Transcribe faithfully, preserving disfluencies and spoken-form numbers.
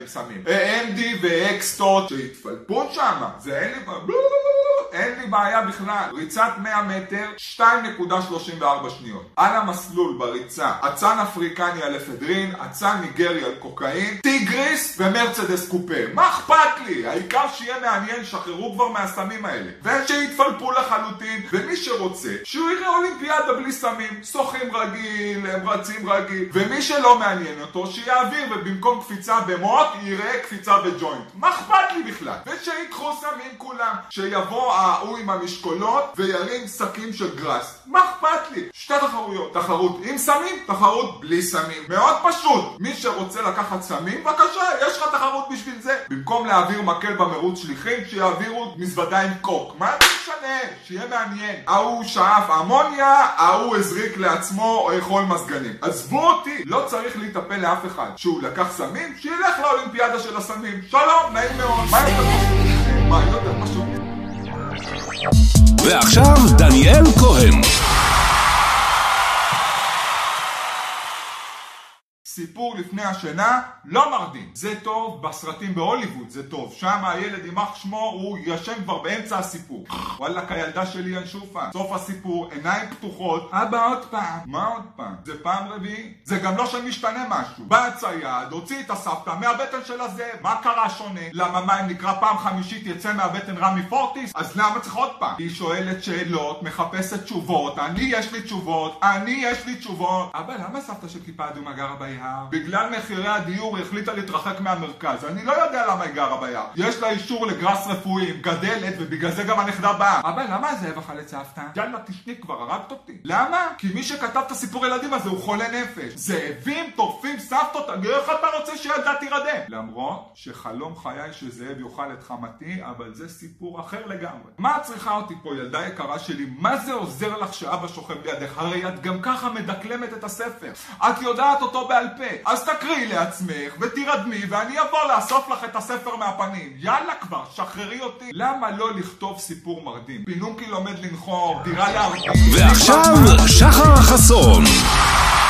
שמים אם די ואקסטות שהתפלפות שם, זה אין לי, אין לי בעיה בכלל. ריצת מאה מטר, שתיים נקודה שלושים וארבע שניות. על המסלול בריצה, אצן אפריקני על אפדרין, אצן ניגרי על קוקאין, טיגריס ומרצדס קופה. מה אכפת לי? העיקר שיהיה מעניין, שחררו כבר מהסמים האלה ושיתפלפו לחלוטין. ומי שרוצה שהוא יראה אולימפיאדה בלי סמים, שוחים רגיל, הם רצים רגיל, ומי שלא מעניין אותו שיעביר, ובמקום קפיצה במות יראה קפיצה בג'וינט. מה אכפת לי בכלל? ושיקחו סמים כולם, שיבוא ההוא עם המשקולות וירים שקים של גרס. מה אכפת לי? שתי תחרויות, תחרות עם סמים, תחרות בלי סמים. מאוד פשוט. מי שרוצה לקחת סמים, בבקשה, יש לך תחרות בשביל זה. במקום להעביר מקל במרוץ שליחים, שיעבירו מזוודה עם קוק. מה זה משנה? שיהיה מעניין. ההוא שאף אמוניה, ההוא הזריק לעצמו או יכול מזגנים. עזבו אותי, לא צריך להיטפל לאף אחד. שהוא לקח סמים, שילך לאולימפיאדה של הסמים. שלום, נעים מאוד. מה יותר פשוט? מה יותר פשוט? ועכשיו דניאל כהן. סיפור לפני השינה לא מרדים. זה טוב בסרטים בהוליווד, זה טוב. שם הילד עם אח שמו, הוא ישן כבר באמצע הסיפור. וואלה, הילדה שלי ינשופה. סוף הסיפור, עיניים פתוחות. אבא עוד פעם. מה עוד פעם? זה פעם רביעי? זה גם לא שמשתנה משהו. בא הצייד, הוציא את הסבתא מהבטן של הזאב. מה קרה שונה? למה מה אם נקרא פעם חמישית יצא מהבטן רמי פורטיס? אז למה צריך עוד פעם? היא שואלת שאלות, מחפשת תשובות. אני יש לי תשובות. אני יש לי תשובות. אבא, למה סבתא של כיפה אדומה גרה ביער? בגלל מחירי הדיור היא החליטה להתרחק מהמרכז. אני לא יודע למה היא גרה ביער. יש לה אישור לגרס רפואי, גדלת, ובגלל זה גם הנכדה באה. אבל למה הזאב אכל את סבתא? יאללה, תשני כבר, הרגת אותי. למה? כי מי שכתב את הסיפור ילדים הזה הוא חולה נפש. זאבים טורפים סבתות, איך אתה רוצה שילדה תירדם? למרות שחלום חיי שזאב יאכל את חמתי, אבל זה סיפור אחר לגמרי. מה את צריכה אותי פה, ילדה יקרה שלי? מה זה עוזר לך שאבא שוכב לידך? הרי את גם ככה מדקלמת את הספר. את יודעת אותו בעל פה. אז תקריאי לעצמך ותירדמי ואני אבוא לאסוף לך את הספר מהפנים. יאללה כבר, שחררי אותי. למה לא לכתוב סיפור מרדים? פינוקי לומד לנחור, דירה להרדים. ועכשיו שחר חסון.